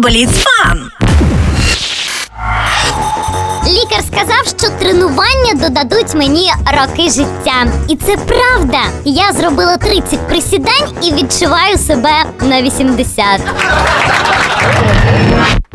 Бліц-фан! Лікар сказав, що тренування додадуть мені роки життя. І це правда. Я зробила 30 присідань і відчуваю себе на 80.